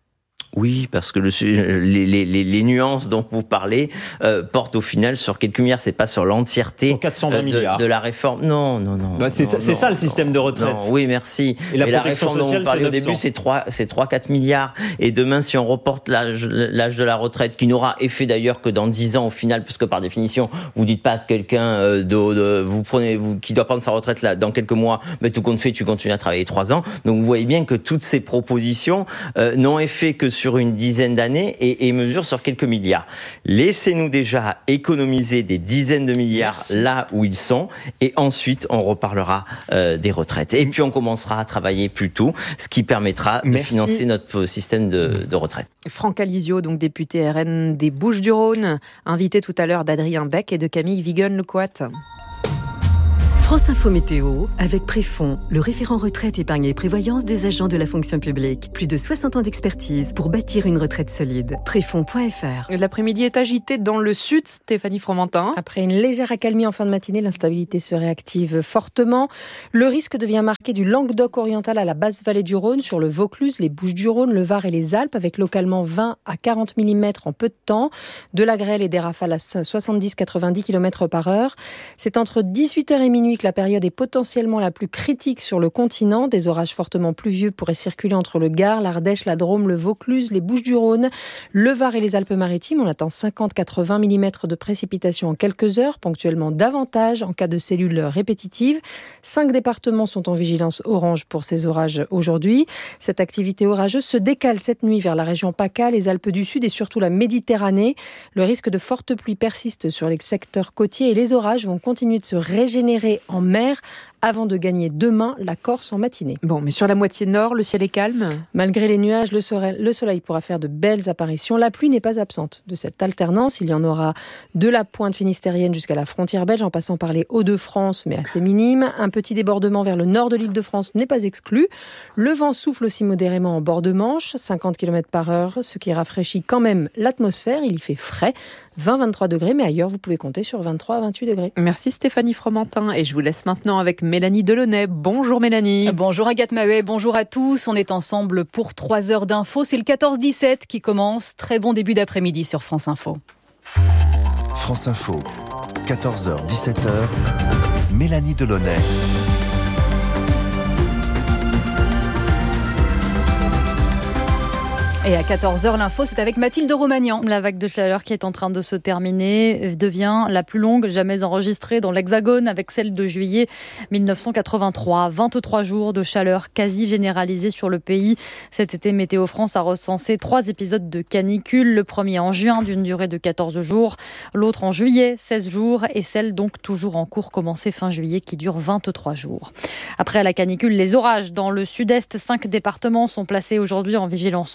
Oui, parce que le, les, les, les nuances dont vous parlez euh, portent au final sur quelques milliards, c'est pas sur l'entièreté sur quatre cent vingt de, milliards. de la réforme. Non, non, non. Bah c'est non, ça, c'est non, ça le non, système de retraite. Non, oui, merci. Et la Et protection la réforme sociale, dont vous parlez au neuf cents. début, c'est trois, c'est trois, quatre milliards. Et demain, si on reporte l'âge, l'âge de la retraite, qui n'aura effet d'ailleurs que dans dix ans au final, puisque par définition, vous dites pas à quelqu'un de, de vous prenez, vous, qui doit prendre sa retraite là dans quelques mois, mais tout compte fait, tu continues à travailler trois ans. Donc vous voyez bien que toutes ces propositions euh, n'ont effet que sur une dizaine d'années et, et mesure sur quelques milliards. Laissez-nous déjà économiser des dizaines de milliards Merci. Là où ils sont et ensuite on reparlera euh, des retraites. Et puis on commencera à travailler plus tôt, ce qui permettra Merci. De financer notre système de, de retraite. Franck Alizio, donc député R N des Bouches-du-Rhône, invité tout à l'heure d'Adrien Beck et de Camille Vigonne-Lecoat. France Info Météo, avec Préfond, le référent retraite, épargne et prévoyance des agents de la fonction publique. Plus de soixante ans d'expertise pour bâtir une retraite solide. Préfond point f r. L'après-midi est agité dans le sud, Stéphanie Fromentin. Après une légère accalmie en fin de matinée, l'instabilité se réactive fortement. Le risque devient marqué du Languedoc oriental à la basse vallée du Rhône, sur le Vaucluse, les Bouches-du-Rhône, le Var et les Alpes, avec localement vingt à quarante millimètres en peu de temps. De la grêle et des rafales à soixante-dix à quatre-vingt-dix kilomètres par heure. C'est entre dix-huit heures et minuit que la période est potentiellement la plus critique sur le continent. Des orages fortement pluvieux pourraient circuler entre le Gard, l'Ardèche, la Drôme, le Vaucluse, les Bouches-du-Rhône, le Var et les Alpes-Maritimes. On attend cinquante à quatre-vingts millimètres de précipitations en quelques heures, ponctuellement davantage en cas de cellules répétitives. Cinq départements sont en vigilance orange pour ces orages aujourd'hui. Cette activité orageuse se décale cette nuit vers la région PACA, les Alpes du Sud et surtout la Méditerranée. Le risque de fortes pluies persiste sur les secteurs côtiers et les orages vont continuer de se régénérer en mer avant de gagner demain la Corse en matinée. Bon, mais sur la moitié nord, le ciel est calme. Malgré les nuages, le soleil, le soleil pourra faire de belles apparitions. La pluie n'est pas absente de cette alternance. Il y en aura de la pointe finistérienne jusqu'à la frontière belge, en passant par les Hauts-de-France, mais assez minime. Un petit débordement vers le nord de l'Île-de-France n'est pas exclu. Le vent souffle aussi modérément en bord de Manche, cinquante kilomètres par heure, ce qui rafraîchit quand même l'atmosphère. Il y fait frais, vingt à vingt-trois degrés, mais ailleurs, vous pouvez compter sur vingt-trois à vingt-huit degrés. Merci Stéphanie Fromentin. Et je vous laisse maintenant avec Mélanie Delaunay. Bonjour Mélanie. Bonjour Agathe Mahouet, bonjour à tous. On est ensemble pour trois heures d'infos. C'est le quatorze dix-sept qui commence. Très bon début d'après-midi sur France Info. France Info, quatorze heures dix-sept heures, Mélanie Delaunay. Et à quatorze heures, l'info, c'est avec Mathilde Romagnan. La vague de chaleur qui est en train de se terminer devient la plus longue jamais enregistrée dans l'Hexagone, avec celle de juillet dix-neuf cent quatre-vingt-trois. vingt-trois jours de chaleur quasi généralisée sur le pays. Cet été, Météo France a recensé trois épisodes de canicule. Le premier en juin, d'une durée de quatorze jours. L'autre en juillet, seize jours. Et celle donc toujours en cours, commencée fin juillet, qui dure vingt-trois jours. Après la canicule, les orages dans le sud-est. Cinq départements sont placés aujourd'hui en vigilance orange.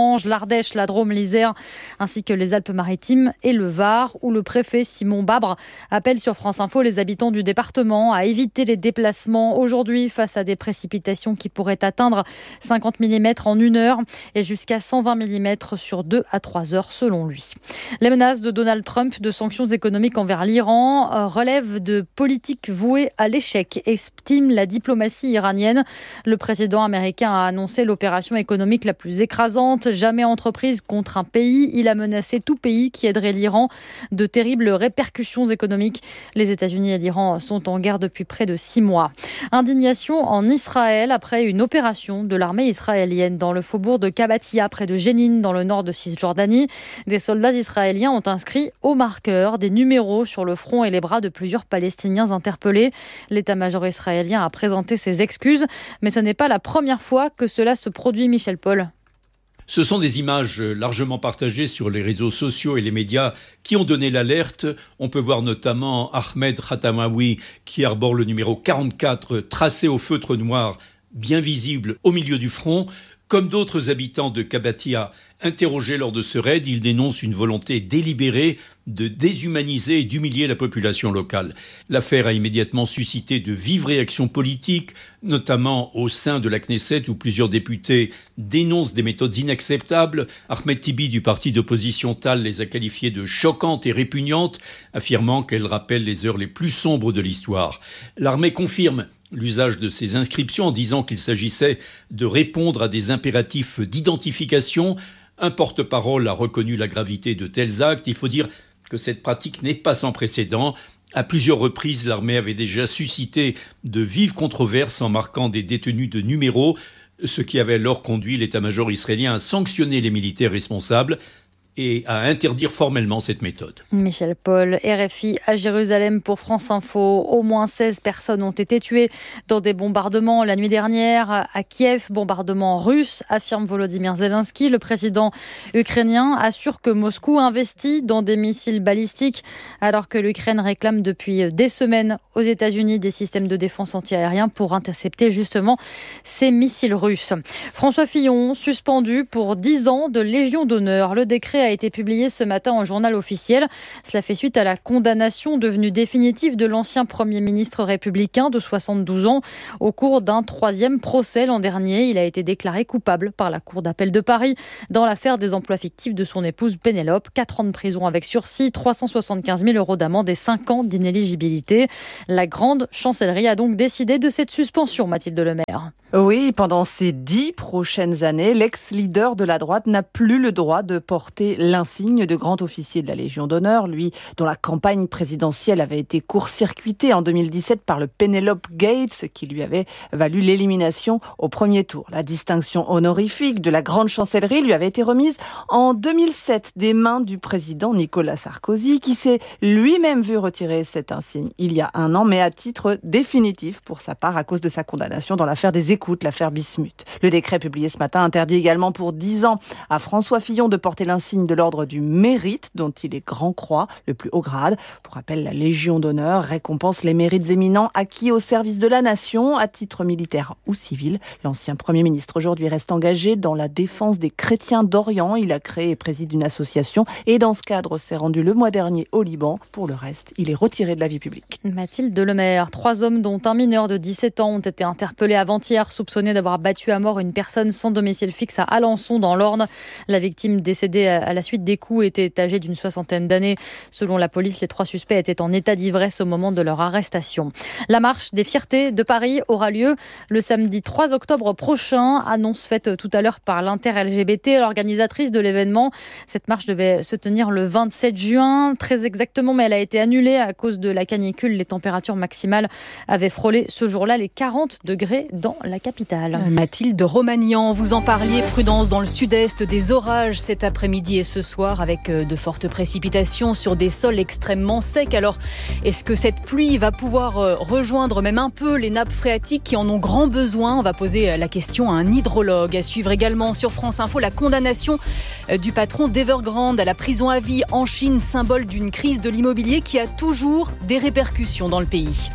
Orange, l'Ardèche, la Drôme, l'Isère, ainsi que les Alpes-Maritimes et le Var, où le préfet Simon Babre appelle sur France Info les habitants du département à éviter les déplacements aujourd'hui face à des précipitations qui pourraient atteindre cinquante millimètres en une heure et jusqu'à cent vingt millimètres sur deux à trois heures selon lui. Les menaces de Donald Trump de sanctions économiques envers l'Iran relèvent de politiques vouées à l'échec, estime la diplomatie iranienne. Le président américain a annoncé l'opération économique la plus écrasante jamais entreprise contre un pays. Il a menacé tout pays qui aiderait l'Iran de terribles répercussions économiques. Les États-Unis et l'Iran sont en guerre depuis près de six mois. Indignation en Israël après une opération de l'armée israélienne dans le faubourg de Kabatia, près de Jénine, dans le nord de Cisjordanie. Des soldats israéliens ont inscrit au marqueur des numéros sur le front et les bras de plusieurs Palestiniens interpellés. L'état-major israélien a présenté ses excuses, mais ce n'est pas la première fois que cela se produit, Michel Paul. Ce sont des images largement partagées sur les réseaux sociaux et les médias qui ont donné l'alerte. On peut voir notamment Ahmed Khatamaoui qui arbore le numéro quarante-quatre tracé au feutre noir, bien visible au milieu du front. Comme d'autres habitants de Kabatia interrogés lors de ce raid, ils dénoncent une volonté délibérée de déshumaniser et d'humilier la population locale. L'affaire a immédiatement suscité de vives réactions politiques, notamment au sein de la Knesset où plusieurs députés dénoncent des méthodes inacceptables. Ahmed Tibi du parti d'opposition Tal les a qualifiées de choquantes et répugnantes, affirmant qu'elles rappellent les heures les plus sombres de l'histoire. L'armée confirme l'usage de ces inscriptions en disant qu'il s'agissait de répondre à des impératifs d'identification. Un porte-parole a reconnu la gravité de tels actes. Il faut dire que cette pratique n'est pas sans précédent. À plusieurs reprises, l'armée avait déjà suscité de vives controverses en marquant des détenus de numéros, ce qui avait alors conduit l'état-major israélien à sanctionner les militaires responsables et à interdire formellement cette méthode. Michel Paul, R F I à Jérusalem pour France Info. Au moins seize personnes ont été tuées dans des bombardements la nuit dernière à Kiev, bombardements russes, affirme Volodymyr Zelensky. Le président ukrainien assure que Moscou investit dans des missiles balistiques alors que l'Ukraine réclame depuis des semaines aux États-Unis des systèmes de défense antiaériens pour intercepter justement ces missiles russes. François Fillon, suspendu pour dix ans de Légion d'honneur. Le décret a été publié ce matin en journal officiel. Cela fait suite à la condamnation devenue définitive de l'ancien Premier ministre républicain de soixante-douze ans au cours d'un troisième procès l'an dernier. Il a été déclaré coupable par la Cour d'appel de Paris dans l'affaire des emplois fictifs de son épouse Pénélope. quatre ans de prison avec sursis, trois cent soixante-quinze mille euros d'amende et cinq ans d'inéligibilité. La grande chancellerie a donc décidé de cette suspension, Mathilde Lemaire. Oui, pendant ces dix prochaines années, l'ex-leader de la droite n'a plus le droit de porter l'insigne de grand officier de la Légion d'honneur, lui dont la campagne présidentielle avait été court-circuitée en deux mille dix-sept par le Penelope Gate, ce qui lui avait valu l'élimination au premier tour. La distinction honorifique de la grande chancellerie lui avait été remise en deux mille sept des mains du président Nicolas Sarkozy, qui s'est lui-même vu retirer cet insigne il y a un an, mais à titre définitif pour sa part à cause de sa condamnation dans l'affaire des écoutes, l'affaire Bismuth. Le décret publié ce matin interdit également pour dix ans à François Fillon de porter l'insigne de l'ordre du mérite, dont il est grand croix, le plus haut grade. Pour rappel, la Légion d'honneur récompense les mérites éminents acquis au service de la nation, à titre militaire ou civil. L'ancien Premier ministre aujourd'hui reste engagé dans la défense des chrétiens d'Orient. Il a créé et préside une association et dans ce cadre s'est rendu le mois dernier au Liban. Pour le reste, il est retiré de la vie publique. Mathilde Lemaire, trois hommes dont un mineur de dix-sept ans ont été interpellés avant-hier, soupçonnés d'avoir battu à mort une personne sans domicile fixe à Alençon dans l'Orne. La victime décédée à la suite des coups était âgée d'une soixantaine d'années. Selon la police, les trois suspects étaient en état d'ivresse au moment de leur arrestation. La marche des fiertés de Paris aura lieu le samedi trois octobre prochain, annonce faite tout à l'heure par l'Inter-L G B T, l'organisatrice de l'événement. Cette marche devait se tenir le vingt-sept juin, très exactement, mais elle a été annulée à cause de la canicule. Les températures maximales avaient frôlé ce jour-là les quarante degrés dans la capitale. Mathilde Romagnan, vous en parliez, prudence dans le sud-est, des orages cet après-midi et ce soir avec de fortes précipitations sur des sols extrêmement secs. Alors, est-ce que cette pluie va pouvoir rejoindre même un peu les nappes phréatiques qui en ont grand besoin? On va poser la question à un hydrologue. À suivre également sur France Info la condamnation du patron d'Evergrande à la prison à vie en Chine, symbole d'une crise de l'immobilier qui a toujours des répercussions dans le pays.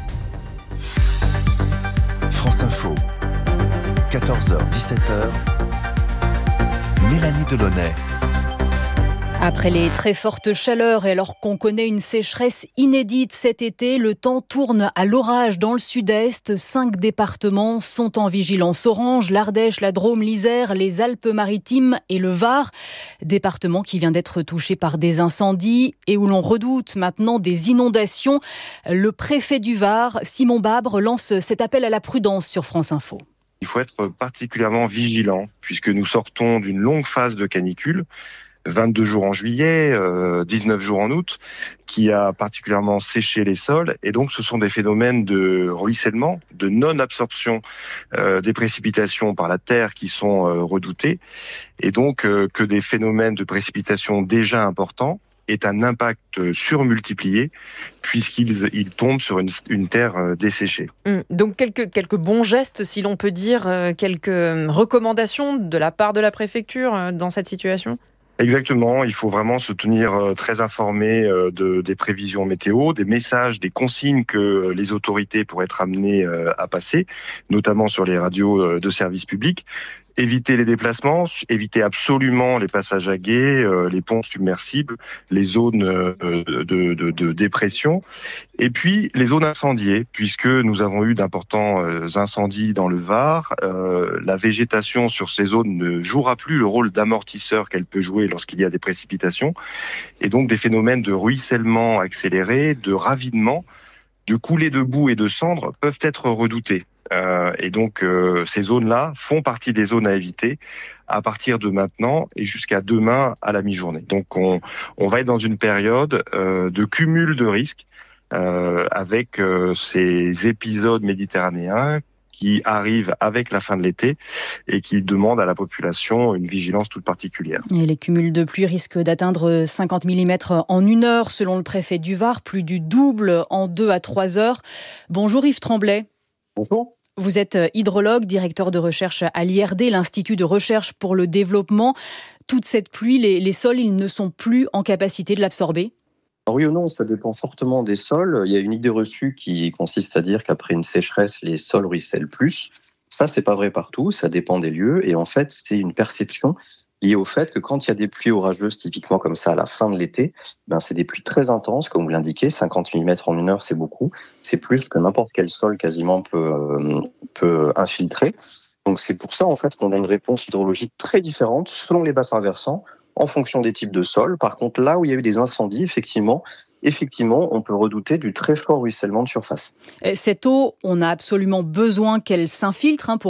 France Info, quatorze heures dix-sept heures, Mélanie Delaunay. Après les très fortes chaleurs et alors qu'on connaît une sécheresse inédite cet été, le temps tourne à l'orage dans le sud-est. Cinq départements sont en vigilance orange, l'Ardèche, la Drôme, l'Isère, les Alpes-Maritimes et le Var. Département qui vient d'être touché par des incendies et où l'on redoute maintenant des inondations. Le préfet du Var, Simon Babre, lance cet appel à la prudence sur France Info. Il faut être particulièrement vigilant puisque nous sortons d'une longue phase de canicule. vingt-deux jours en juillet, euh, dix-neuf jours en août, qui a particulièrement séché les sols. Et donc, ce sont des phénomènes de ruissellement, de non-absorption euh, des précipitations par la terre qui sont euh, redoutés. Et donc, euh, que des phénomènes de précipitation déjà importants aient un impact surmultiplié puisqu'ils ils tombent sur une, une terre desséchée. Mmh. Donc, quelques, quelques bons gestes, si l'on peut dire, euh, quelques recommandations de la part de la préfecture euh, dans cette situation ? Exactement, il faut vraiment se tenir très informé de, des prévisions météo, des messages, des consignes que les autorités pourraient être amenées à passer, notamment sur les radios de service public. Éviter les déplacements, éviter absolument les passages à gué, euh, les ponts submersibles, les zones euh, de, de, de dépression, et puis les zones incendiées, puisque nous avons eu d'importants euh, incendies dans le Var. Euh, la végétation sur ces zones ne jouera plus le rôle d'amortisseur qu'elle peut jouer lorsqu'il y a des précipitations, et donc des phénomènes de ruissellement accéléré, de ravinement, de coulées de boue et de cendres peuvent être redoutés. Euh, et donc, euh, ces zones-là font partie des zones à éviter à partir de maintenant et jusqu'à demain à la mi-journée. Donc, on, on va être dans une période euh, de cumul de risques euh, avec euh, ces épisodes méditerranéens qui arrivent avec la fin de l'été et qui demandent à la population une vigilance toute particulière. Et les cumuls de pluie risquent d'atteindre cinquante millimètres en une heure, selon le préfet du Var, plus du double en deux à trois heures. Bonjour Yves Tremblay. Bonjour. Vous êtes hydrologue, directeur de recherche à l'I R D, l'Institut de recherche pour le développement. Toute cette pluie, les, les sols, ils ne sont plus en capacité de l'absorber ? Alors oui ou non, ça dépend fortement des sols. Il y a une idée reçue qui consiste à dire qu'après une sécheresse, les sols ruissellent plus. Ça, c'est pas vrai partout, ça dépend des lieux. Et en fait, c'est une perception liée au fait que quand il y a des pluies orageuses, typiquement comme ça à la fin de l'été, ben c'est des pluies très intenses, comme vous l'indiquez, cinquante millimètres en une heure, c'est beaucoup. C'est plus que n'importe quel sol quasiment peut, euh, peut infiltrer. Donc c'est pour ça en fait qu'on a une réponse hydrologique très différente selon les bassins versants, en fonction des types de sols. Par contre, là où il y a eu des incendies, effectivement, effectivement, on peut redouter du très fort ruissellement de surface. Cette eau, on a absolument besoin qu'elle s'infiltre hein, pour